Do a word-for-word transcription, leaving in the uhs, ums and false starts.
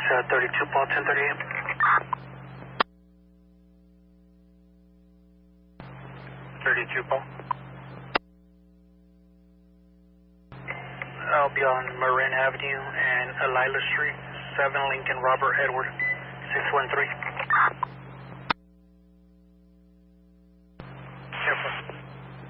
uh, thirty-two Paul, ten thirty-eight. thirty-two Paul. I'll be on Marin Avenue and Alila Street, seven Lincoln Robert Edward, six one three.